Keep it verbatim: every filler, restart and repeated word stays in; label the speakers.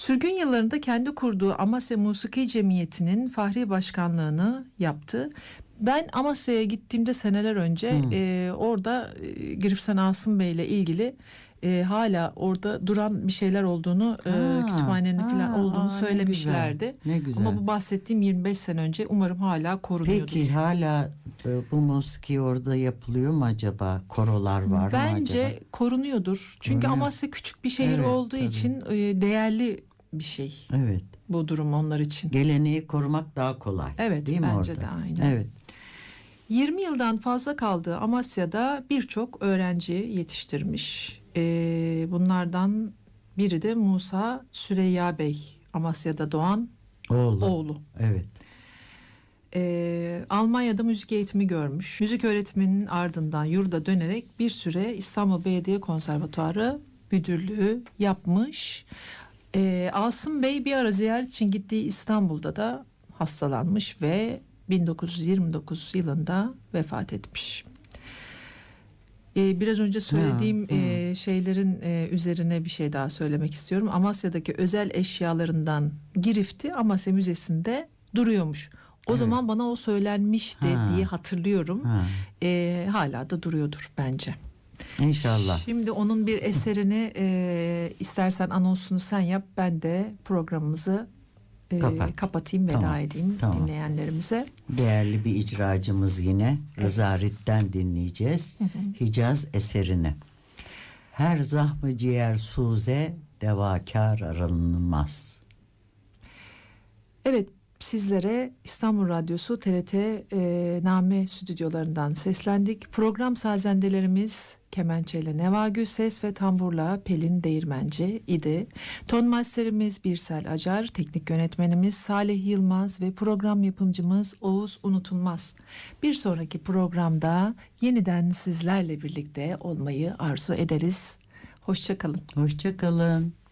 Speaker 1: Sürgün yıllarında kendi kurduğu Amasya Musiki Cemiyeti'nin fahri başkanlığını yaptı. Ben Amasya'ya gittiğimde seneler önce
Speaker 2: Hmm.
Speaker 1: e, orada e, Girifsen Asım Bey ile ilgili e, hala orada duran bir şeyler olduğunu, e,
Speaker 2: Ha,
Speaker 1: kütüphanenin
Speaker 2: ha,
Speaker 1: falan olduğunu
Speaker 2: aa, ne
Speaker 1: söylemişlerdi.
Speaker 2: güzel, ne güzel.
Speaker 1: Ama bu bahsettiğim yirmi beş sene önce, umarım hala korunuyordur.
Speaker 2: Peki hala e, bu musiki orada yapılıyor mu acaba? Korolar var mı acaba?
Speaker 1: Bence korunuyordur. Çünkü
Speaker 2: Korunuyor.
Speaker 1: Amasya küçük bir şehir
Speaker 2: Evet,
Speaker 1: olduğu
Speaker 2: tabii.
Speaker 1: için e, değerli bir şey
Speaker 2: Evet.
Speaker 1: bu durum onlar için.
Speaker 2: Geleneği korumak daha kolay.
Speaker 1: Evet,
Speaker 2: değil mi
Speaker 1: bence
Speaker 2: orada?
Speaker 1: de aynen.
Speaker 2: Evet.
Speaker 1: yirmi yıldan fazla kaldığı Amasya'da birçok öğrenci yetiştirmiş. Ee, bunlardan biri de Musa Süreyya Bey, Amasya'da doğan
Speaker 2: Oğlu.
Speaker 1: oğlu.
Speaker 2: Evet.
Speaker 1: Ee, Almanya'da müzik eğitimi görmüş. Müzik öğretiminin ardından yurda dönerek bir süre İstanbul Belediye Konservatuarı müdürlüğü yapmış. Ee, Asım Bey bir ara ziyaret için gittiği İstanbul'da da hastalanmış ve bin dokuz yüz yirmi dokuz yılında vefat etmiş. Ee, biraz önce söylediğim
Speaker 2: Ha,
Speaker 1: e, şeylerin e, üzerine bir şey daha söylemek istiyorum. Amasya'daki özel eşyalarından Girifti Amasya Müzesi'nde duruyormuş. O
Speaker 2: Evet.
Speaker 1: zaman bana o söylenmişti
Speaker 2: Ha.
Speaker 1: diye hatırlıyorum.
Speaker 2: Ha.
Speaker 1: Ee, hala da duruyordur bence.
Speaker 2: İnşallah.
Speaker 1: Şimdi onun bir eserini e, istersen anonsunu sen yap, ben de programımızı e,
Speaker 2: Kapat.
Speaker 1: kapatayım, veda
Speaker 2: Tamam,
Speaker 1: edeyim
Speaker 2: tamam.
Speaker 1: dinleyenlerimize.
Speaker 2: Değerli bir icracımız yine. Rıza Rit'ten dinleyeceğiz. Hicaz eserini. Her zahmı ciğer suze devakar aranılmaz.
Speaker 1: Evet, sizlere İstanbul Radyosu T R T e, Name stüdyolarından seslendik. Program sazendelerimiz kemençeyle Neva Gülses ve tamburla Pelin Değirmenci idi. Ton masterimiz Birsel Acar, teknik yönetmenimiz Salih Yılmaz ve program yapımcımız Oğuz Unutulmaz. Bir sonraki programda yeniden sizlerle birlikte olmayı arzu ederiz. Hoşça kalın.
Speaker 2: Hoşça kalın.